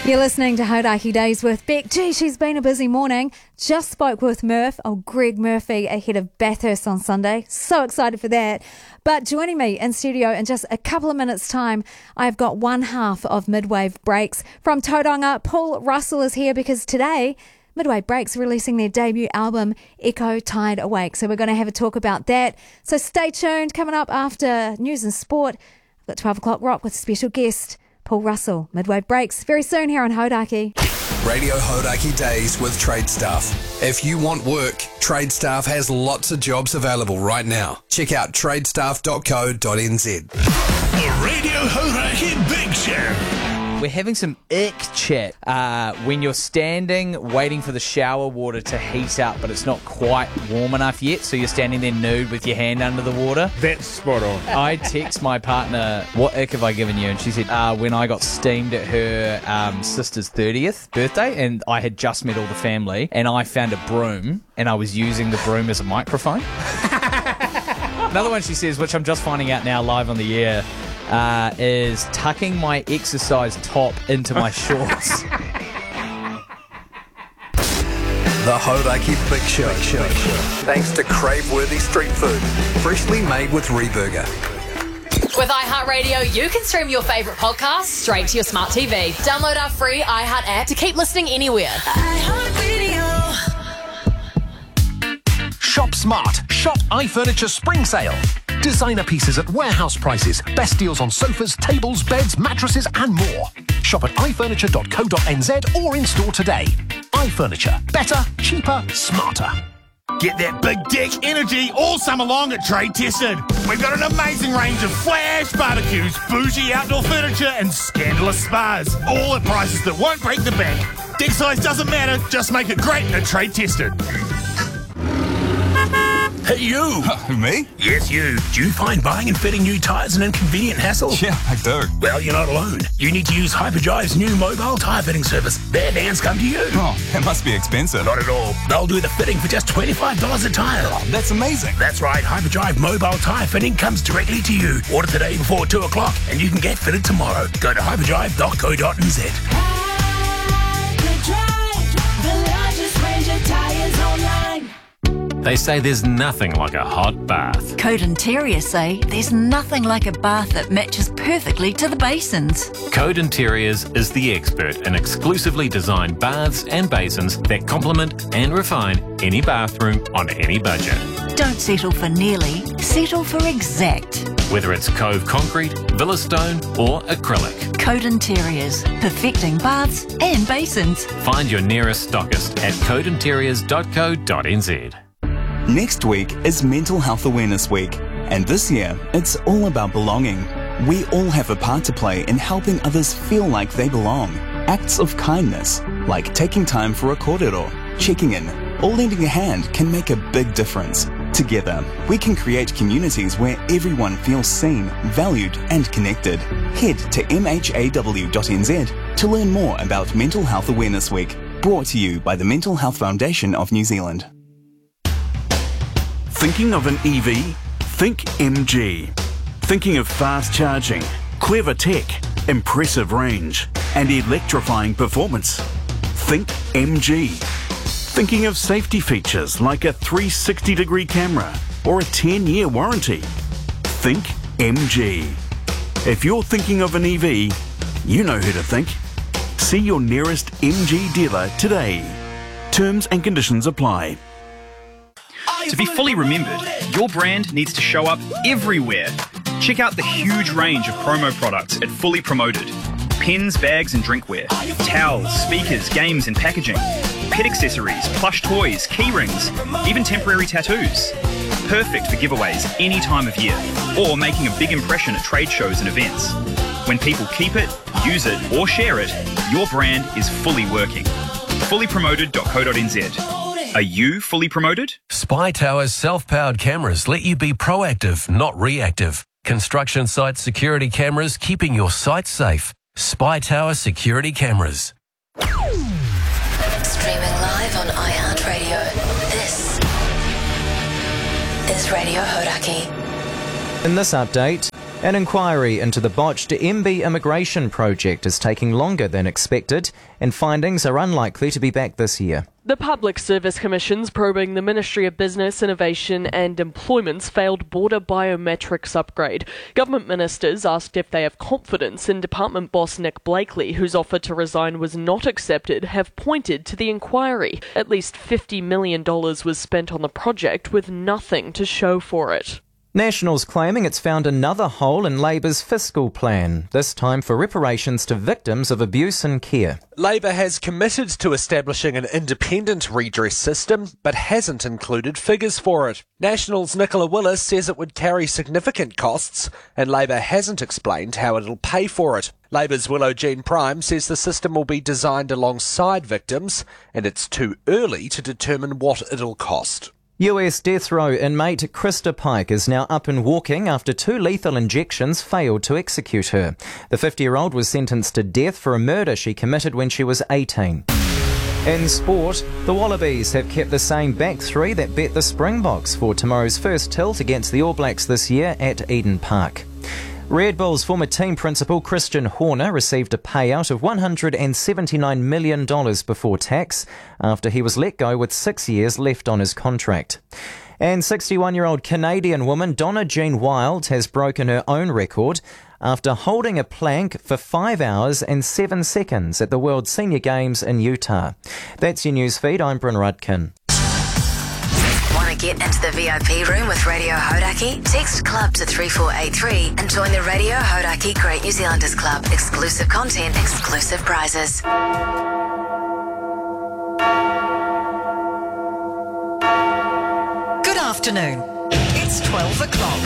You're listening to Hodaki Days with Beck. Gee, she's been a busy morning. Just spoke with Greg Murphy, ahead of Bathurst on Sunday. So excited for that. But joining me in studio in just a couple of minutes' time, I've got one half of Midwave Breaks. From Tauranga, Paul Russell is here because today Midwave Breaks are releasing their debut album, Echo Tide Awake. So we're going to have a talk about that. So stay tuned. Coming up after news and sport, I've got 12 o'clock rock with a special guest, Paul Russell. Midwave Breaks very soon here on Hodaki. Radio Hodaki Days with Trade Staff. If you want work, Trade Staff has lots of jobs available right now. Check out tradestaff.co.nz. The Radio Hodaki Big Show. We're having some ick chat when you're standing waiting for the shower water to heat up, but it's not quite warm enough yet, so you're standing there nude with your hand under the water. That's spot on. I text my partner, what ick have I given you? And she said, when I got steamed at her sister's 30th birthday, and I had just met all the family, and I found a broom, and I was using the broom as a microphone. Another one she says, which I'm just finding out now live on the air, is tucking my exercise top into my shorts. The Hodaki Big Show. Thanks to crave-worthy street food, freshly made with Reburger. With iHeartRadio, you can stream your favourite podcasts straight to your smart TV. Download our free iHeart app to keep listening anywhere. Shop smart. Shop iFurniture Spring Sale. Designer pieces at warehouse prices. Best deals on sofas, tables, beds, mattresses and more. Shop at ifurniture.co.nz or in store today. iFurniture. Better, cheaper, smarter. Get that big dick energy all summer long at Trade Tested. We've got an amazing range of flash barbecues, bougie outdoor furniture and scandalous spas. All at prices that won't break the bank. Dick size doesn't matter, just make it great at Trade Tested. Hey, you. Me? Yes, you. Do you find buying and fitting new tyres an inconvenient hassle? Yeah, I do. Well, you're not alone. You need to use Hyperdrive's new mobile tyre fitting service. Their vans come to you. Oh, it must be expensive. Not at all. They'll do the fitting for just $25 a tyre. Oh, that's amazing. That's right. Hyperdrive mobile tyre fitting comes directly to you. Order today before 2 o'clock and you can get fitted tomorrow. Go to hyperdrive.co.nz. Hyperdrive, the largest range of tyres online. They say there's nothing like a hot bath. Code Interior say there's nothing like a bath that matches perfectly to the basins. Code Interiors is the expert in exclusively designed baths and basins that complement and refine any bathroom on any budget. Don't settle for nearly, settle for exact. Whether it's Cove Concrete, Villa Stone or acrylic. Code Interiors, perfecting baths and basins. Find your nearest stockist at codeinteriors.co.nz. Next week is Mental Health Awareness Week, and this year it's all about belonging. We all have a part to play in helping others feel like they belong. Acts of kindness, like taking time for a kōrero, checking in, or lending a hand can make a big difference. Together, we can create communities where everyone feels seen, valued and connected. Head to mhaw.nz to learn more about Mental Health Awareness Week, brought to you by the Mental Health Foundation of New Zealand. Thinking of an EV? Think MG. Thinking of fast charging, clever tech, impressive range, and electrifying performance? Think MG. Thinking of safety features like a 360-degree camera or a 10-year warranty? Think MG. If you're thinking of an EV, you know who to think. See your nearest MG dealer today. Terms and conditions apply. To be fully remembered, your brand needs to show up everywhere. Check out the huge range of promo products at Fully Promoted. Pens, bags and drinkware, towels, speakers, games and packaging, pet accessories, plush toys, key rings, even temporary tattoos. Perfect for giveaways any time of year, or making a big impression at trade shows and events. When people keep it, use it or share it, your brand is fully working. fullypromoted.co.nz. Are you fully promoted? Spy Tower's self-powered cameras let you be proactive, not reactive. Construction site security cameras keeping your site safe. Spy Tower security cameras. Streaming live on iHeartRadio. This is Radio Hodaki. In this update, An inquiry into the botched MB immigration project is taking longer than expected, and findings are unlikely to be back this year. The Public Service Commission's probing the Ministry of Business, Innovation and Employment's failed border biometrics upgrade. Government ministers asked if they have confidence in Department boss Nick Blakely, whose offer to resign was not accepted, have pointed to the inquiry. At least $50 million was spent on the project with nothing to show for it. National's claiming it's found another hole in Labour's fiscal plan, this time for reparations to victims of abuse and care. Labor has committed to establishing an independent redress system, but hasn't included figures for it. National's Nicola Willis says it would carry significant costs, and Labor hasn't explained how it'll pay for it. Labor's Willow Jean Prime says the system will be designed alongside victims, and it's too early to determine what it'll cost. US death row inmate Krista Pike is now up and walking after 2 lethal injections failed to execute her. The 50-year-old was sentenced to death for a murder she committed when she was 18. In sport, the Wallabies have kept the same back three that bet the Springboks for tomorrow's first tilt against the All Blacks this year at Eden Park. Red Bull's former team principal Christian Horner received a payout of $179 million before tax after he was let go with 6 years left on his contract. And 61-year-old Canadian woman Donna Jean Wild has broken her own record after holding a plank for 5 hours and 7 seconds at the World Senior Games in Utah. That's your news feed. I'm Bryn Rudkin. Want to get into the VIP room with Radio Hodaki? Text CLUB to 3483 and join the Radio Hodaki Great New Zealanders Club. Exclusive content, exclusive prizes. Good afternoon. It's 12 o'clock.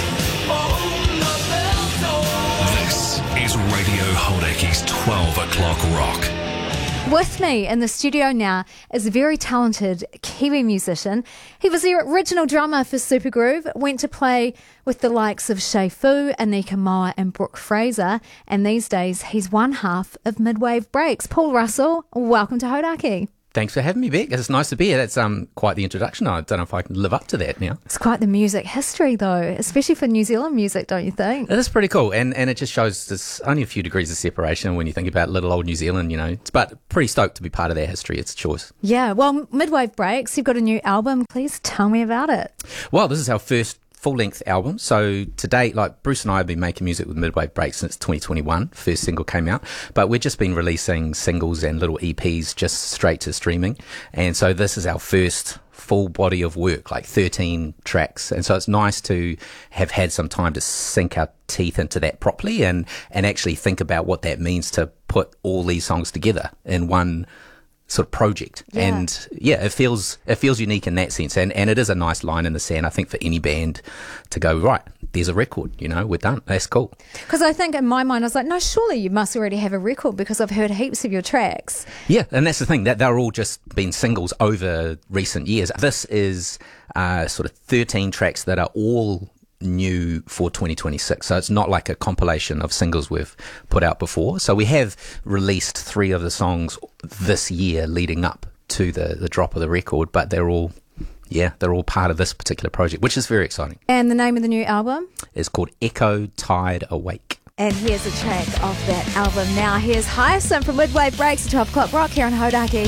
This is Radio Hodaki's 12 o'clock rock. With me in the studio now is a very talented Kiwi musician. He was the original drummer for Supergroove, went to play with the likes of Shay Fu, Anika Moa and Brooke Fraser, and these days he's one half of Midwave Breaks. Paul Russell, welcome to Hodaki. Thanks for having me, Beck. It's nice to be here. That's quite the introduction. I don't know if I can live up to that now. It's quite the music history, though, especially for New Zealand music, don't you think? It is pretty cool, and it just shows there's only a few degrees of separation when you think about little old New Zealand, you know. But pretty stoked to be part of their history. It's a choice. Yeah, well, Midwave Breaks, you've got a new album. Please tell me about it. Well, this is our first full-length album. So to date, like Bruce and I have been making music with Midwave Breaks since 2021. First single came out, but we've just been releasing singles and little EPs just straight to streaming. And so this is our first full body of work, like 13 tracks. And so it's nice to have had some time to sink our teeth into that properly and actually think about what that means to put all these songs together in one sort of project. Yeah. And yeah, it feels unique in that sense, and it is a nice line in the sand, I think, for any band to go, right, there's a record, you know, we're done, that's cool. Because I think in my mind I was like, no, surely you must already have a record because I've heard heaps of your tracks. Yeah, and that's the thing, that they're all just been singles over recent years. This is sort of 13 tracks that are all new for 2026, so it's not like a compilation of singles we've put out before. So we have released 3 of the songs this year leading up to the drop of the record, but they're all part of this particular project, which is very exciting. And the name of the new album is called Echo Tide Awake. And here's a track of that album now. Here's Hyacinth from Midwave Breaks at 12 o'clock rock here on Hodaki.